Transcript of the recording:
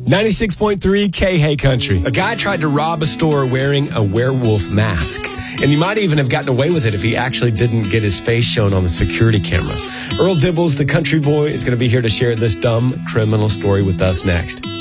96.3 K-Hey Country. A guy tried to rob a store wearing a werewolf mask. And he might even have gotten away with it if he actually didn't get his face shown on the security camera. Earl Dibbles, the country boy, is going to be here to share this dumb criminal story with us next.